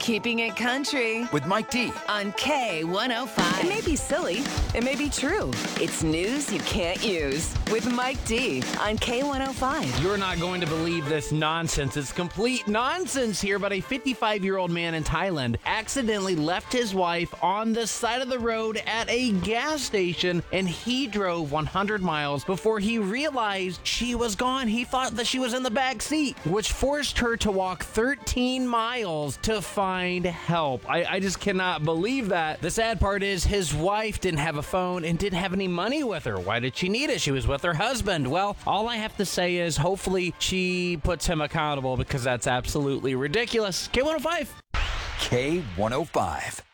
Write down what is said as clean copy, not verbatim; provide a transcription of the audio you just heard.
Keeping It Country with Mike D. on K105. It may be silly. It may be true. It's news you can't use with Mike D on K105. You're not going to believe this nonsense. It's complete nonsense here, but a 55-year-old man in Thailand accidentally left his wife on the side of the road at a gas station, and he drove 100 miles before he realized she was gone. He thought that she was in the back seat, which forced her to walk 13 miles to find help. I just cannot believe that. The sad part is his wife didn't have a phone and didn't have any money with her. Why did she need it? She was with her husband. Well, all I have to say is hopefully she puts him accountable, because that's absolutely ridiculous. K105. K105.